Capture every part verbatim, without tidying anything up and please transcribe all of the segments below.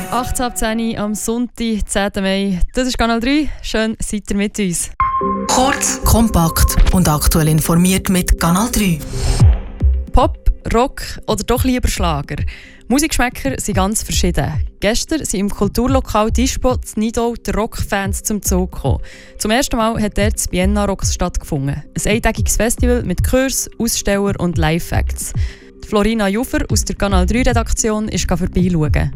achtzehn ab zehn am Sonntag, zehnten Mai. Das ist Kanal drei. Schön, seid ihr mit uns. Kurz, kompakt und aktuell informiert mit Kanal drei. Pop, Rock oder doch lieber Schlager? Musikgeschmäcker sind ganz verschieden. Gestern sind im Kulturlokal Dispo in Nidau die Rockfans zum Zug gekommen. Zum ersten Mal hat dort das Vienna Rocks stattgefunden. Ein eintägiges Festival mit Kurs, Aussteller und Live-Acts. Florina Jufer aus der Kanal drei Redaktion ist vorbeischauen.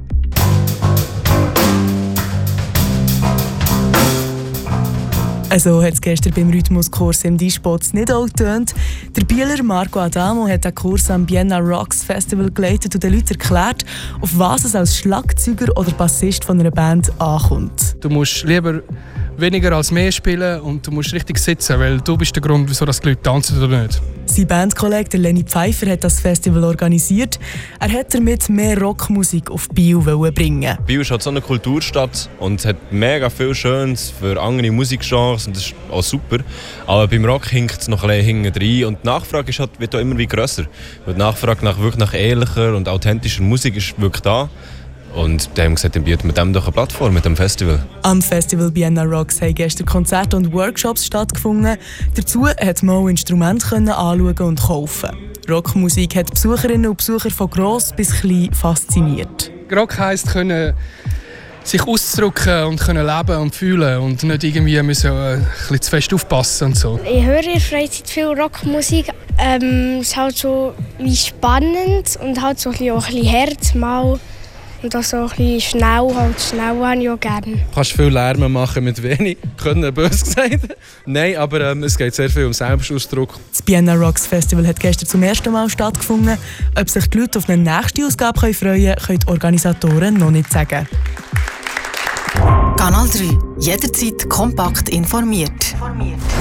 Also hat es gestern beim Rhythmuskurs im Dispo nicht auch getönt. Der Bieler Marco Adamo hat den Kurs am Vienna Rocks Festival geleitet und den Leuten erklärt, auf was es als Schlagzeuger oder Bassist von einer Band ankommt. Du musst lieber weniger als mehr spielen und du musst richtig sitzen, weil du bist der Grund, wieso die Leute tanzen oder nicht. Sein Bandkollege Lenny Pfeiffer hat das Festival organisiert. Er hat damit mehr Rockmusik auf Biel bringen. Biel ist halt so eine Kulturstadt und hat mega viel Schönes für andere Musikgenres und das ist auch super. Aber beim Rock hinkt es noch ein bisschen hinten rein und die Nachfrage ist halt, wird auch immer wie grösser. Die Nachfrage nach, wirklich nach ehrlicher und authentischer Musik ist wirklich da. Und die haben gesagt, dann bieten wir dem doch eine Plattform mit dem Festival. Am Festival Vienna Rocks haben gestern Konzerte und Workshops stattgefunden. Dazu konnte man auch Instrumente anschauen und kaufen. Rockmusik hat Besucherinnen und Besucher von gross bis klein fasziniert. Rock heisst, können sich auszudrücken und können leben und fühlen und nicht irgendwie müssen äh, ein bisschen zu fest aufpassen und so. Ich höre in der Freizeit viel Rockmusik. Ähm, es ist halt so wie spannend und halt so ein bisschen, auch ein bisschen hart mal. Und das so ein bisschen schnell, halt schnell habe ich auch gerne. Du kannst viel Lärm machen mit wenig, können böse gesagt. Nein, aber ähm, es geht sehr viel um Selbstausdruck. Das Vienna Rocks Festival hat gestern zum ersten Mal stattgefunden. Ob sich die Leute auf eine nächste Ausgabe freuen können, können die Organisatoren noch nicht sagen. Kanal drei. Jederzeit kompakt informiert.